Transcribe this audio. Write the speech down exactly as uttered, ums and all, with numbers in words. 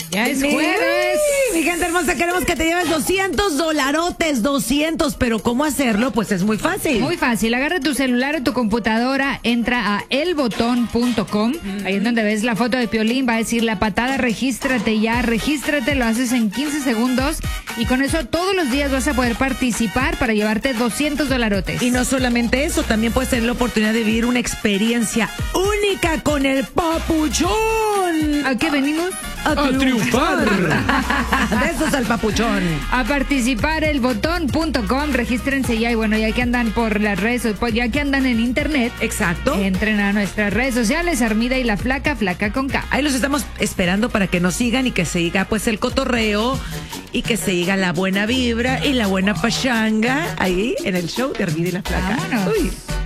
Ya es jueves. Mi gente hermosa, queremos que te lleves doscientos dolarotes, doscientos, pero ¿cómo hacerlo? Pues es muy fácil. Muy fácil, agarra tu celular o tu computadora, entra a el botón punto com, mm-hmm. Ahí es donde ves la foto de Piolín, va a decir la patada, regístrate ya, regístrate, lo haces en quince segundos y con eso todos los días vas a poder participar para llevarte doscientos dolarotes. Y no solamente eso, también puedes tener la oportunidad de vivir una experiencia única con el Papuchón. ¿A qué venimos? A, a triunfar. De eso es el Papuchón. A participar, el botón punto com, regístrense ya y bueno, ya que andan por las redes, ya que andan en internet. Exacto. Entren a nuestras redes sociales, Armida y la Flaca, Flaca con K. Ahí los estamos esperando para que nos sigan y que se diga pues el cotorreo y que se diga la buena vibra y la buena pachanga ahí en el show de Armida y la Flaca. Vámonos. Uy.